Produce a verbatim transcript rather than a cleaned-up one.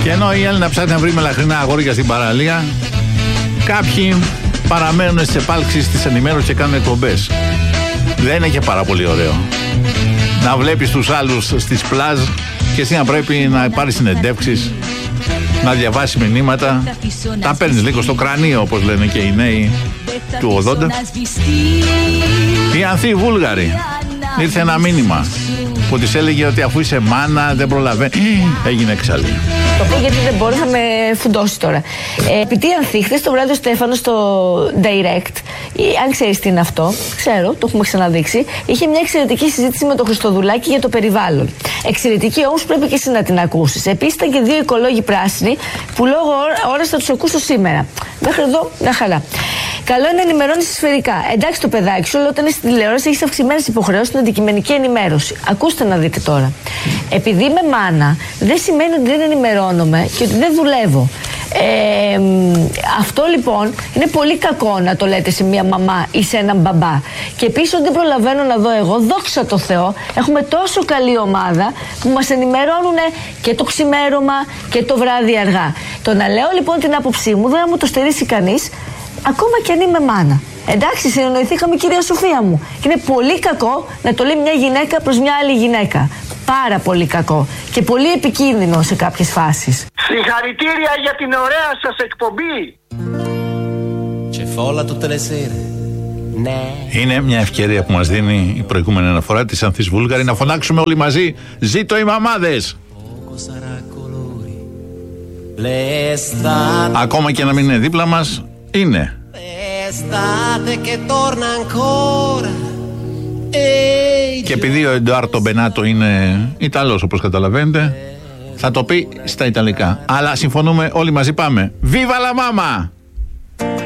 Και ενώ η Έλληνα ψάχνει να βρει μελαχρινά αγόρια στην παραλία, κάποιοι παραμένουν στις επάλξεις της ενημέρωσης και κάνουν εκπομπές. Δεν είναι και πάρα πολύ ωραίο να βλέπεις τους άλλους στις πλάζ και εσύ να πρέπει να πάρεις συνεντεύξεις, να διαβάσεις μηνύματα. Τα παίρνεις λίγο στο κρανίο, όπως λένε και οι νέοι του ογδόντα. Η Ανθή Βούλγαρη, ήρθε ένα μήνυμα που της έλεγε ότι αφού είσαι μάνα δεν προλαβαίνει. Έγινε εξάλλη. Το πω γιατί δεν μπορεί να με φουντώσει τώρα. Ε, επειδή Ανθή, χθες το βράδυ ο Στέφανος στο Direct, ή, αν ξέρεις τι είναι αυτό, ξέρω, το έχουμε ξαναδείξει, είχε μια εξαιρετική συζήτηση με τον Χριστοδουλάκη για το περιβάλλον. Εξαιρετική, όμως πρέπει και εσύ να την ακούσεις. Επίσης ήταν και δύο οικολόγοι πράσινοι που λόγω ώρας θα τους ακούσω σήμερα. Μέχρι εδώ μια χαρά. Καλό είναι να ενημερώνει σφαιρικά. Εντάξει το παιδάκι σου, αλλά όταν είσαι στη τηλεόραση έχει αυξημένες υποχρεώσεις στην αντικειμενική ενημέρωση. Ακούστε να δείτε τώρα. Επειδή είμαι μάνα, δεν σημαίνει ότι δεν ενημερώνομαι και ότι δεν δουλεύω. Ε, αυτό λοιπόν είναι πολύ κακό να το λέτε σε μια μαμά ή σε έναν μπαμπά. Και επίσης ότι δεν προλαβαίνω να δω εγώ, δόξα τω Θεώ, έχουμε τόσο καλή ομάδα που μας ενημερώνουν και το ξημέρωμα και το βράδυ αργά. Το να λέω λοιπόν την άποψή μου δεν θα μου το στερήσει κανείς, ακόμα και αν είμαι μάνα. Εντάξει, συνεννοηθήκαμε, κυρία Σοφία μου. Και είναι πολύ κακό να το λέει μια γυναίκα προς μια άλλη γυναίκα. Πάρα πολύ κακό. Και πολύ επικίνδυνο σε κάποιες φάσεις. Συγχαρητήρια για την ωραία σας εκπομπή. Είναι μια ευκαιρία που μας δίνει η προηγούμενη αναφορά της Ανθής Βούλγαρη να φωνάξουμε όλοι μαζί «Ζήτω οι μαμάδες!» Ακόμα και να μην είναι δίπλα μας, είναι. Και επειδή ο Εντουάρτο Μπενάτο είναι Ιταλός, όπως καταλαβαίνετε, θα το πει στα Ιταλικά. Αλλά συμφωνούμε όλοι μαζί, πάμε. Viva la mama!